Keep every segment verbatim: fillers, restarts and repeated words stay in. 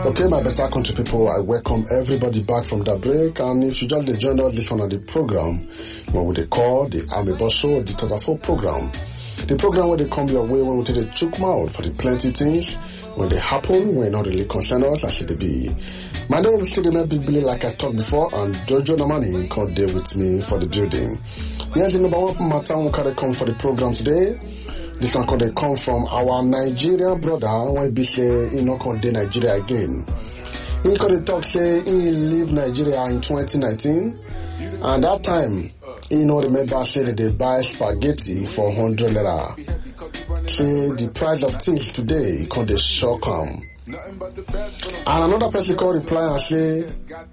Okay, my better country people, I welcome everybody back from the break. And if you just joined us this one on the program, what would they call the Amebo Show, the Totafo program? The program where they come your way when we take the chook mouth for the plenty things when they happen, when not really concern us as it be. My name is still not Big Billy like I talked before, and Jojo Namani come there with me for the building. Here's the number one matter we can come for the program today. This one can come from our Nigerian brother when he say he not come to Nigeria again. He can talk say he leave Nigeria in twenty nineteen, and that time he no remember say that they buy spaghetti for one hundred naira. Say the price of things today can dey shock him. And another person can reply and say,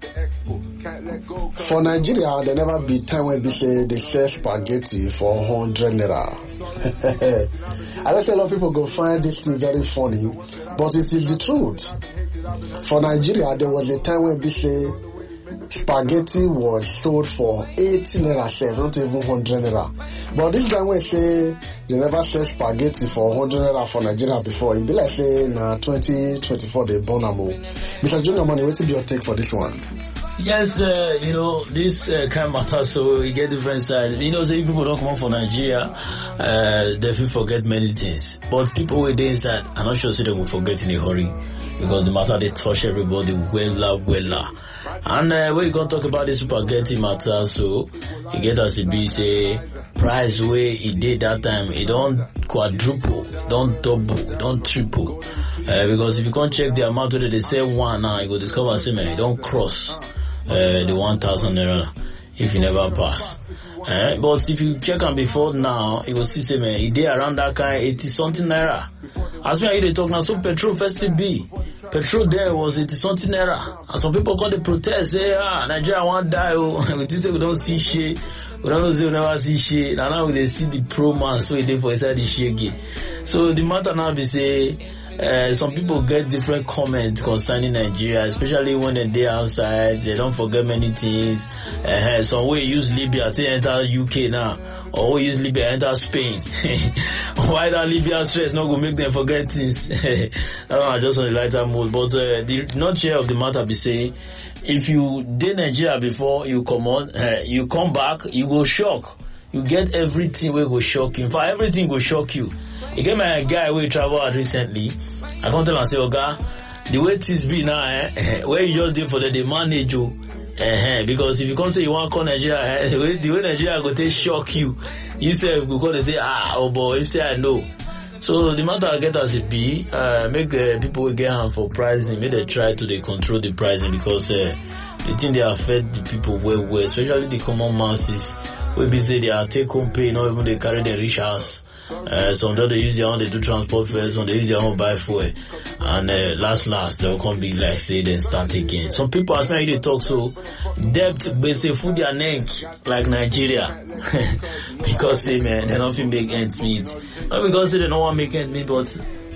for Nigeria, there never be time when they say they sell spaghetti for one hundred naira. I know a lot of people go find this thing very funny, but it is the truth. For Nigeria, there was a time when they say spaghetti was sold for eighty naira, seven, not even one hundred naira. But this guy when say they never sell spaghetti for one hundred naira for Nigeria before, it be like say na twenty twenty-four they born am. Mister Junior Money, what is your take for this one? Yes, uh, you know, this uh, kind of matter, so you get different sides. You know, say so people don't come out for Nigeria, uh, they will forget many things. But people with inside, I'm not sure say they will forget in a hurry. Because the matter they touch everybody well, well. And uh, when you gonna talk about the spaghetti matter, so you get as it be say price where it did that time, it don't quadruple, don't double, don't triple. Uh, because if you can't check the amount where they say one now, you go discover say man, it don't cross uh, the one thousand naira if you never pass. Uh, but if you check on before now, you will see say man, it did around that kind eighty something naira. As we are here talk now, so petrol first it be. Petrol there was eighty something naira. And some people call the protest, say, ah, Nigeria won't die, oh. We say we don't see shit. We don't know say we never see shit. And now they see the pro man, so they for inside the shit again. So the matter now be say, Uh, some people get different comments concerning Nigeria, especially when they're outside. They don't forget many things. Uh, some way use Libya to enter U K now, or we use Libya enter Spain. Why that Libya stress not gonna make them forget things? I just on the lighter mood. But uh, the nutshell of the matter be say, if you did Nigeria before you come on, uh, you come back, you go shock. You get everything will go shock you. In fact, everything will shock you. You get my guy we travel out recently. I come tell him and say, Oga, the way things be now, eh, where you just did for the, the manage you. Eh, because if you come say you want to call Nigeria, eh, the way, the way Nigeria go take shock you, you say you go say, ah, oh boy, you say I know. So the matter I get as it be, uh, make the people get hand for pricing, make they try to they control the pricing because uh, the thing they affect the people well, well, especially the common masses. We be say they are take home pay, not even they carry their rich house. Uh, some they use their own, they do transport fares, some they use their own buy fuel. And uh, last, last, they'll come be like, say, then start again. Some people, as many they talk so, debt, they say, food their neck, like Nigeria. Because, say, man, they don't feel make ends meet. Not because say they don't want to make ends meet, but